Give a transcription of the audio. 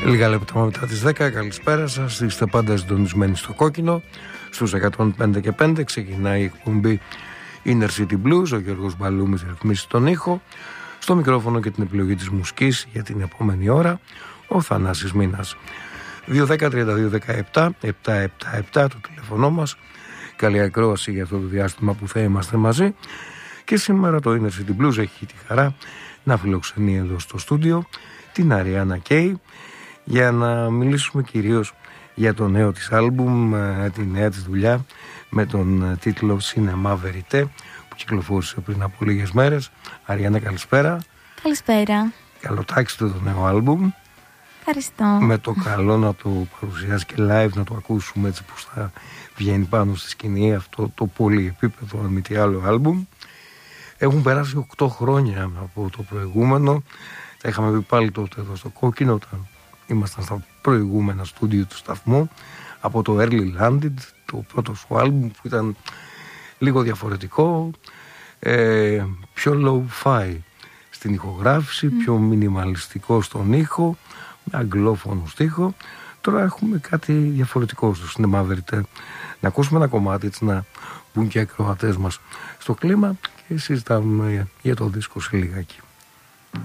Λίγα λεπτά μετά τις 10, καλησπέρα σας. Είστε πάντα συντονισμένοι στο κόκκινο. Στους 105 και 5 ξεκινάει η εκπομπή Inner City Blues. Ο Γιώργος Μπαλούμης ρυθμίσει τον ήχο. Στο μικρόφωνο και την επιλογή της μουσικής για την επόμενη ώρα ο Θανάσης Μίνας. 210-32-17-777 το τηλέφωνο μας. Καλή ακρόαση για αυτό το διάστημα που θα είμαστε μαζί. Και σήμερα το Inner City Blues έχει τη χαρά να φιλοξενεί εδώ στο στούντιο την Αριάννα Κέι, για να μιλήσουμε κυρίως για το νέο της άλμπουμ, τη νέα της δουλειά με τον τίτλο Cinema Verité που κυκλοφόρησε πριν από λίγες μέρες. Αριάννα, καλησπέρα. Καλησπέρα. Καλοτάξτε το νέο άλμπουμ. Ευχαριστώ. Με το καλό να το παρουσιάσει και live, να το ακούσουμε έτσι πως θα βγαίνει πάνω στη σκηνή αυτό το πολυεπίπεδο αν μη τι άλλο άλμπουμ. Έχουν περάσει 8 χρόνια από το προηγούμενο. Τα είχαμε πει πάλι τότε εδώ στο Κόκκινο, όταν ήμασταν στα προηγούμενα στούντιο του σταθμού, από το Early Landed, το πρώτο σου άλμπουμ που ήταν λίγο διαφορετικό, πιο low-fi στην ηχογράφηση, πιο μινιμαλιστικό στον ήχο, με αγγλόφωνο στίχο. Τώρα έχουμε κάτι διαφορετικό στο Cinema Verité. Να ακούσουμε ένα κομμάτι έτσι να μπουν και οι ακροατές μας στο κλίμα και συζητάμε για το δίσκο σε λιγάκι.